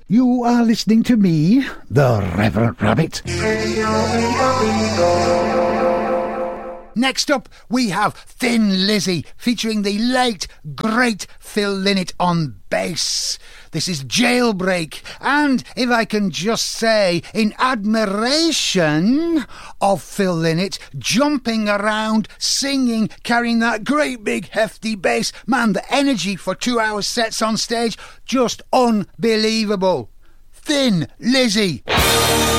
You are listening to me, the Reverend Rabbit. Next up, we have Thin Lizzy, featuring the late, great Phil Lynott on bass. This is Jailbreak, and if I can just say, in admiration of Phil Lynott, jumping around, singing, carrying that great big hefty bass. Man, the energy for 2 hour sets on stage, just unbelievable. Thin Lizzy.